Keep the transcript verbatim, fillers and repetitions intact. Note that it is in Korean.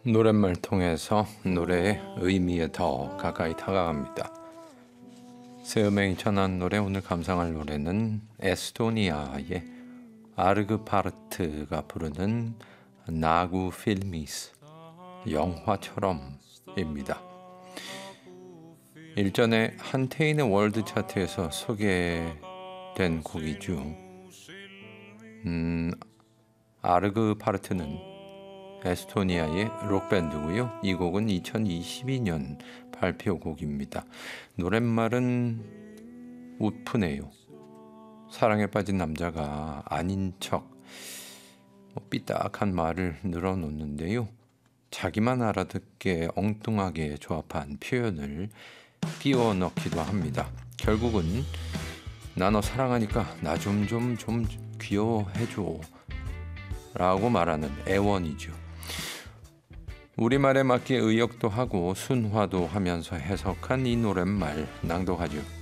노랫말 통해서 노래의 의미에 더 가까이 다가갑니다. 새 음악이 전한 노래, 오늘 감상할 노래는 에스토니아의 아르그파르트가 부르는 나구 필미스, 영화처럼입니다. 일전에 한테인의 월드 차트에서 소개된 곡이죠. 음, 아르그파르트는 에스토니아의 록밴드고요. 이 곡은 이천이십이 년 발표곡입니다. 노랫말은 우프네요. 사랑에 빠진 남자가 아닌 척 뭐 삐딱한 말을 늘어놓는데요. 자기만 알아듣게 엉뚱하게 조합한 표현을 끼워 넣기도 합니다. 결국은 나 너 사랑하니까 나 좀 좀 좀 귀여워해줘 라고 말하는 애원이죠. 우리말에 맞게 의역도 하고 순화도 하면서 해석한 이 노랫말 낭독하죠.